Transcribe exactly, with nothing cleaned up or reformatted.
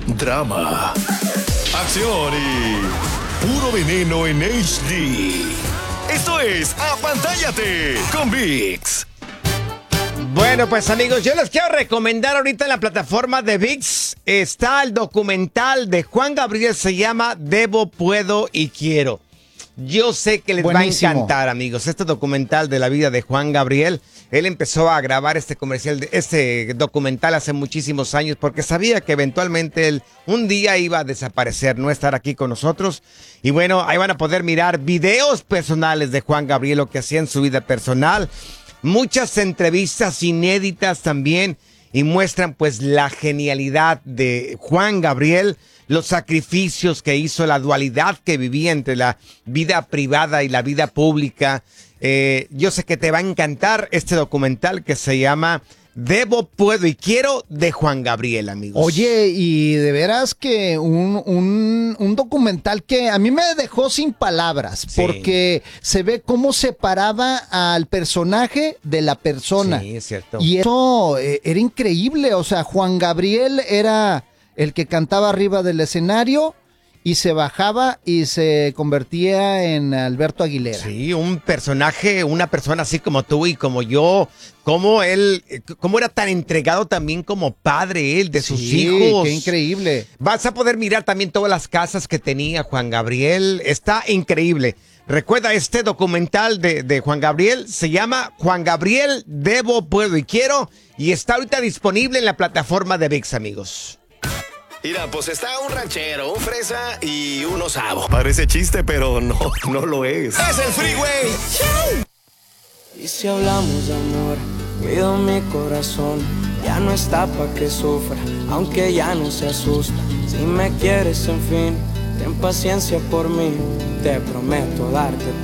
drama, acción y puro veneno en H D. Esto es Apantállate con ViX. Bueno, pues amigos, yo les quiero recomendar ahorita en la plataforma de ViX está el documental de Juan Gabriel, se llama Debo, Puedo y Quiero. Yo sé que les Buenísimo. va a encantar, amigos, este documental de la vida de Juan Gabriel. Él empezó a grabar este comercial, este documental hace muchísimos años porque sabía que eventualmente él un día iba a desaparecer, no estar aquí con nosotros. Y bueno, ahí van a poder mirar videos personales de Juan Gabriel, lo que hacía en su vida personal. Muchas entrevistas inéditas también y muestran pues la genialidad de Juan Gabriel, los sacrificios que hizo, la dualidad que vivía entre la vida privada y la vida pública. Eh, yo sé que te va a encantar este documental que se llama Debo, Puedo y Quiero de Juan Gabriel, amigos. Oye, y de veras que un, un, un documental que a mí me dejó sin palabras, Sí. porque se ve cómo separaba al personaje de la persona. Sí, es cierto. Y eso eh, era increíble, o sea, Juan Gabriel era el que cantaba arriba del escenario y se bajaba y se convertía en Alberto Aguilera. Sí, un personaje, una persona así como tú y como yo, como él, cómo era tan entregado también como padre él de sus Sí, hijos. qué increíble. Vas a poder mirar también todas las casas que tenía Juan Gabriel, está increíble. Recuerda, este documental de, de Juan Gabriel se llama Juan Gabriel, Debo, Puedo y Quiero y está ahorita disponible en la plataforma de ViX, amigos. Mira, pues está un ranchero, un fresa y un osavo. Parece chiste, pero no, no lo es. ¡Es el Freeway! Y si hablamos de amor, cuido mi corazón. Ya no está pa' que sufra, aunque ya no se asusta. Si me quieres, en fin, ten paciencia por mí. Te prometo darte todo.